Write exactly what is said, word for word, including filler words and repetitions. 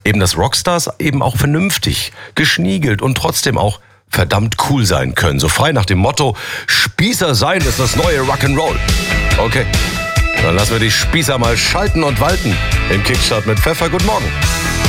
Eben, dass Rockstars eben auch vernünftig, geschniegelt und trotzdem auch verdammt cool sein können. So frei nach dem Motto, Spießer sein ist das neue Rock'n'Roll. Okay, dann lassen wir die Spießer mal schalten und walten. Im Kickstart mit Pfeffer, guten Morgen.